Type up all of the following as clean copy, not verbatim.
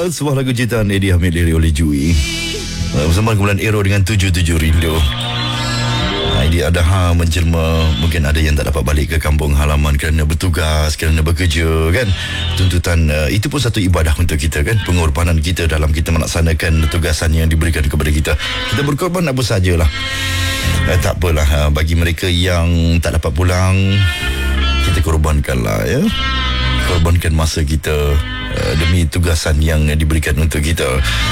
Sebuah lagu ciptaan Eddie Hamid diri oleh Jui bersama kumpulan Aero dengan 77 Rindu. Idea Adha menjelma, mungkin ada yang tak dapat balik ke kampung halaman kerana bertugas, kerana bekerja kan. Tuntutan itu pun satu ibadah untuk kita kan. Pengorbanan kita dalam kita melaksanakan tugasan yang diberikan kepada kita. Kita berkorban apa sajalah. Tak apalah, bagi mereka yang tak dapat pulang, kita korbankanlah ya. Korbankan masa kita demi tugasan yang diberikan untuk kita.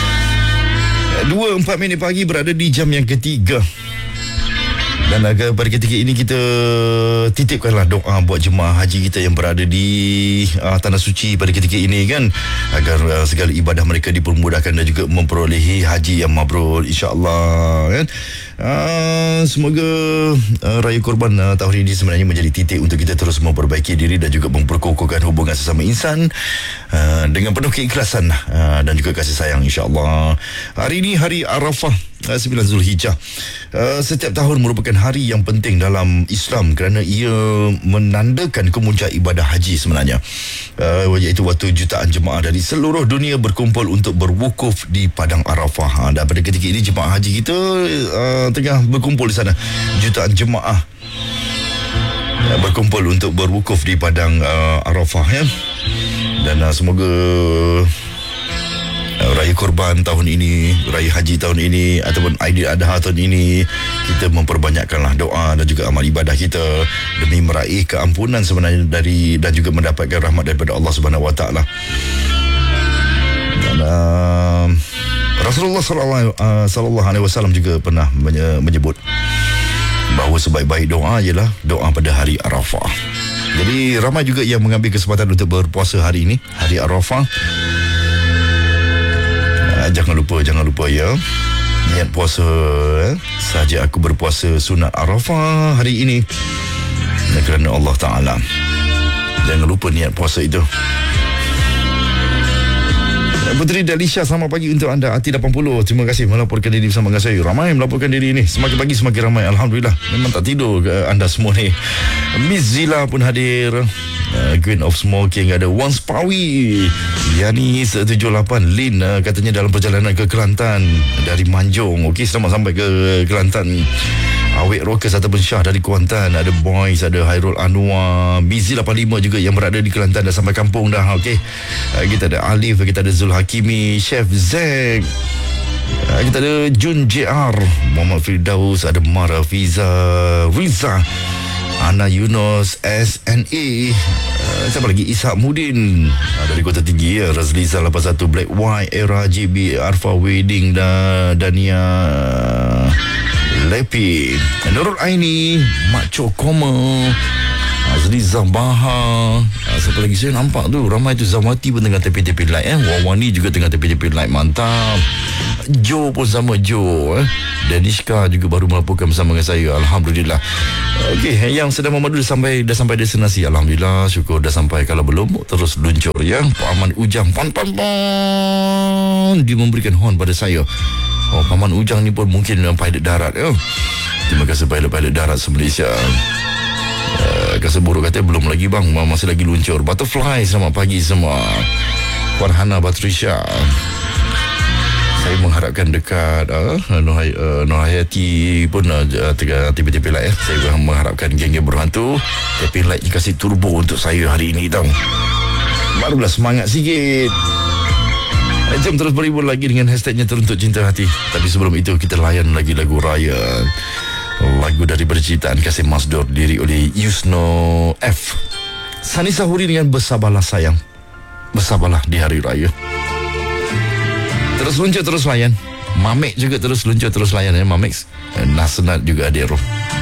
2:04 pagi berada di jam yang ketiga. Dan pada ketika ini kita titipkanlah doa buat jemaah haji kita yang berada di Tanah Suci pada ketika ini kan, agar segala ibadah mereka dipermudahkan dan juga memperolehi haji yang mabrur insya-Allah kan. Semoga Raya Korban tahun ini sebenarnya menjadi titik untuk kita terus memperbaiki diri dan juga memperkokohkan hubungan sesama insan dengan penuh keikhlasan dan juga kasih sayang insya-Allah. Hari ini hari Arafah 9 Zulhijjah. Setiap tahun merupakan hari yang penting dalam Islam kerana ia menandakan kemuncak ibadah haji sebenarnya, iaitu waktu jutaan jemaah dari seluruh dunia berkumpul untuk berwukuf di Padang Arafah. Dan pada ketika ini jemaah haji kita tengah berkumpul di sana. Jutaan jemaah berkumpul untuk berwukuf di Padang Arafah ya. Dan semoga Raya Korban tahun ini, Raya Haji tahun ini ataupun Aidil Adha tahun ini, kita memperbanyakkanlah doa dan juga amal ibadah kita demi meraih keampunan sebenarnya dari dan juga mendapatkan rahmat daripada Allah Subhanahu Wa Taala. Dan Rasulullah sallallahu alaihi wasallam juga pernah menyebut bahawa sebaik-baik doa ialah doa pada hari Arafah. Jadi ramai juga yang mengambil kesempatan untuk berpuasa hari ini, hari Arafah. Jangan lupa ya, niat puasa saja aku berpuasa sunat Arafah hari ini kerana Allah Ta'ala. Jangan lupa niat puasa itu. Puteri Dalisha, selamat pagi untuk anda. Ati 80, terima kasih melaporkan diri bersama dengan saya. Ramai melaporkan diri ini, semakin pagi semakin ramai. Alhamdulillah, memang tak tidur anda semua ni. Miss Zila pun hadir. Queen of Smoking ada Once Pawi, Yani 178 Lin katanya dalam perjalanan ke Kelantan dari Manjung. Okey, selamat sampai ke Kelantan. Awek Rockers ataupun Syah dari Kuantan, ada Boys, ada Hairul Anwar, Busy 85 juga yang berada di Kelantan dah sampai kampung dah. Okey, kita ada Alif, kita ada Zul Hakimi, Chef Zack, kita ada Jun JR, Muhammad Firdaus, ada Mara Fiza, Riza, Ana Yunus, SNA, siapa lagi, Ishak Mudin dari Kota Tinggi ya, Razliza 81, Black White, Era JB, Arfa Wedding dan Dania Lepi, Nurul Aini, Mak Cokoma, Azri Zabaha, siapa lagi saya nampak tu, ramai tu. Zawati pun tengah tepi-tepi light Wawani juga tengah tepi-tepi light, mantap. Jo pun sama Jo Danishka juga baru melaporkan bersama dengan saya, alhamdulillah. Okey, yang sedang memadu dah sampai destinasi, alhamdulillah, syukur dah sampai. Kalau belum, terus luncur ya. Pak Aman Ujang pan dia memberikan horn pada saya. Pak Aman Ujang ni pun mungkin pilot darat ya. Terima kasih pilot darat se-Malaysia. Kaseburu kata belum lagi bang, masih lagi luncur. Butterfly, selamat pagi semua. Farhana Batrisha, saya mengharapkan dekat Nur Hayati pun tiba-tiba light Saya mengharapkan geng-geng berhantu tapi light ni kasih turbo untuk saya hari ini tau. Barulah semangat sikit. Jom terus berhibur lagi dengan hashtagnya Teruntuk Cinta Hati. Tapi sebelum itu kita layan lagi lagu raya, lagu dari perciptaan Kasim Masdur, diri oleh Yusno F. Sani Sahuri dengan Bersabarlah Sayang. Bersabarlah di hari raya. Terus luncur terus layan. Mamek juga terus luncur terus layan ya. Mamek Nasenat juga ada roh.